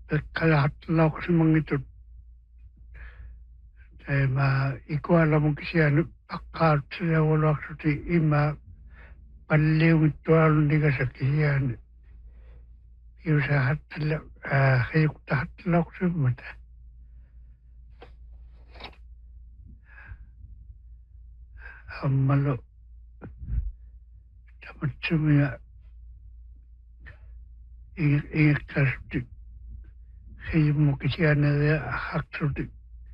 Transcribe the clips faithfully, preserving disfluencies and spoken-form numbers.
Kaya hatlak si mangitut. Saya ma ikuala mo kisiya akart siya wala suti ima paliw itual ni ka sa kisiyan. Yung sa hatlak, hayok ta hatlak si mata. Amalo. Dapat sumaya ingat kasut. Hayok mo kisiya na hak suti.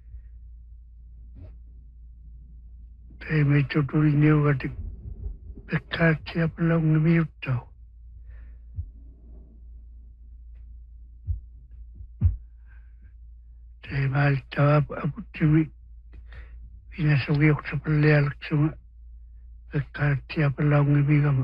Saya may tutuloy niyo katik dekat siya palang namiyot daw. Saya mahal tawa abot simi pinasugiyok sa palayalak suma dekat siya palang namiyot.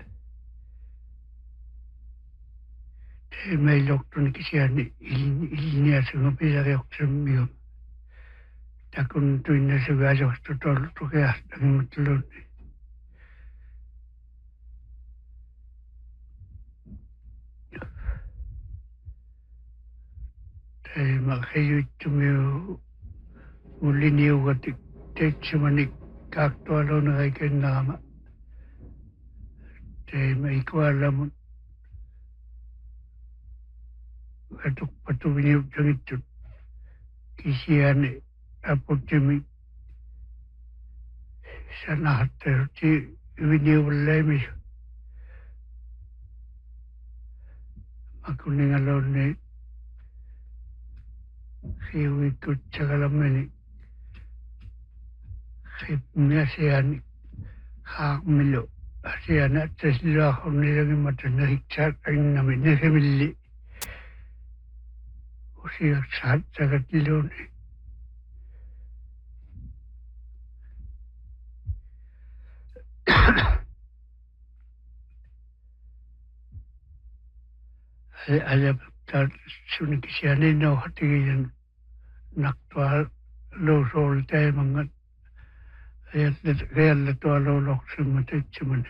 Saya may lokton kisiya ni ilinya sa mapilagayok sa namiyot. Takun tuin na sa gajok sa totoo to kaya ang matulog. Saya makayo tumiyo uli niyo katik tek sumanik kaktualo na kay kanama. Saya maikuala mo katuk patubinyo jangitut kisiya ni apotimi sana hatter ti video lemi makuning alon ni siwi kut sagalameni sip niasian hak milo asian at sila kung nilang matan na hiksak ang namin na simili o siya sahat sa katilon ni Alam tak sunik siya ni no hatiyan naktual lo sol tay mangat ayat kaya leto lo lok sumatit suman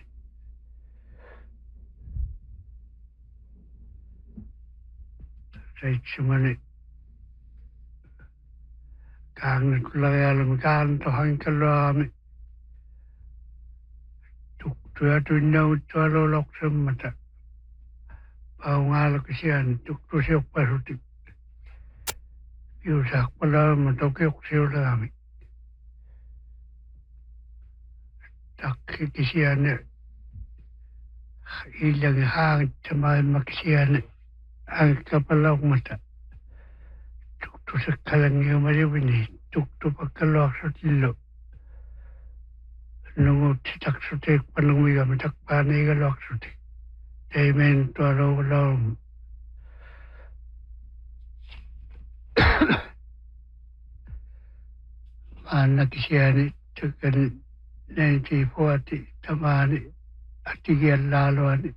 say suman kang kulaya alam kan to hang kalami tuk tuya tu no to lo lok sumata Paungal kesian tuk tu siok pasutik. Yusak pala matokyok siyo lami. Tak kesian ilang hang tamay makisian ang kapalaw mata. Tuk tu sakalang yung malibini. Tuk tu pagkalawak sa tilo. Nungot sitak sutik panungiga matak panay kalawak sutik. Amen to our Lord. Mana kisiani tekan nanti puati tamani atigian laluani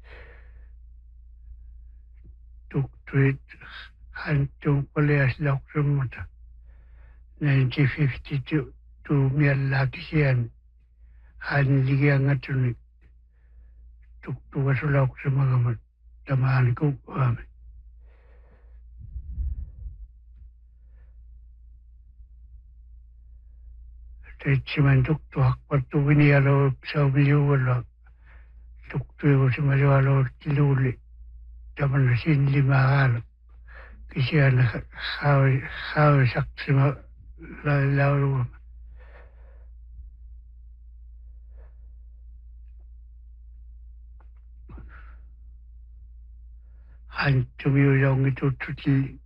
tuk tuit hantung palias laksumata nineteen fifty-two tu mialla kisiani hanligian ngatuni tuk tuwa sulak sumagamat tamani ko kami. Techiman tuk tuak patu binialo sa biliwala tuk tuwa sumaliwalo kiluli taman sinli mahal kisiya na hawi hawi saksima lalaw han tumiyong ito tuti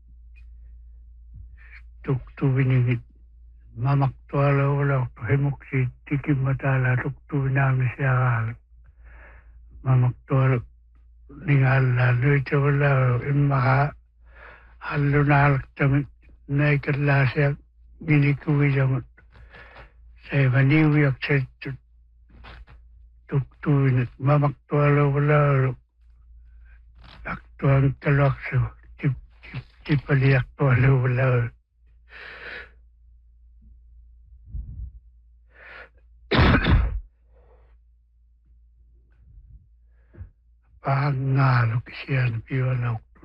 tuk tu biningit mamak tuala wala to hemuksi tiki matala tuk tu binami siya mamak tuala ningala nuita wala imaka halu nalak tamit naikala siya ginikuwi jamot saya maniwiyak sa tuk tu binit mamak tuala wala aktuang kalakso tip tip tipali aktuala wala pangalo kisiyan piwalaw